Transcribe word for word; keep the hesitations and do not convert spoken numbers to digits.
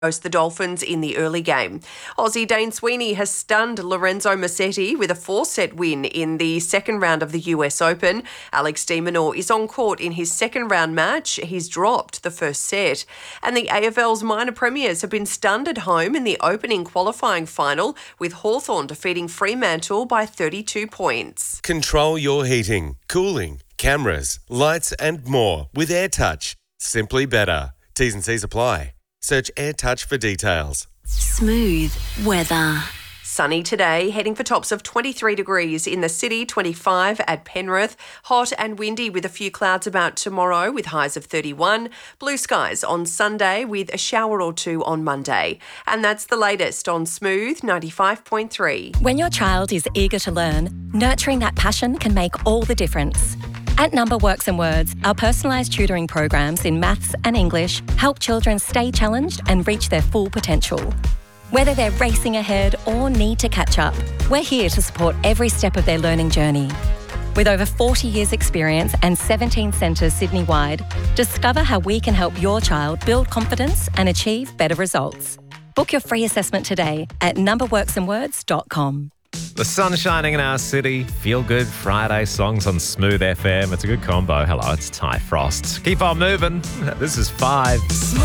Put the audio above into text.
host the Dolphins in the early game. Aussie Dane Sweeney has stunned Lorenzo Musetti with a four-set win in the second round of the U S Open. Alex de Minaur is on court in his second round match. He's dropped the first set. And the A F L's minor premiers have been stunned at home in the opening qualifying final, with Hawthorn defeating Fremantle by thirty-two points. Control your heating, cooling, cameras, lights and more with AirTouch. Simply better. T's and C's apply. Search AirTouch for details. Smooth weather. Sunny today, heading for tops of twenty-three degrees in the city, twenty-five at Penrith. Hot and windy with a few clouds about tomorrow with highs of thirty-one. Blue skies on Sunday with a shower or two on Monday. And that's the latest on Smooth ninety-five point three. When your child is eager to learn, nurturing that passion can make all the difference. At Number Works and Words, our personalised tutoring programs in maths and English help children stay challenged and reach their full potential. Whether they're racing ahead or need to catch up, we're here to support every step of their learning journey. With over forty years experience and seventeen centres Sydney-wide, discover how we can help your child build confidence and achieve better results. Book your free assessment today at number works and words dot com. The sun's shining in our city. Feel good Friday songs on Smooth F M. It's a good combo. Hello, it's Ty Frost. Keep on moving. This is Five.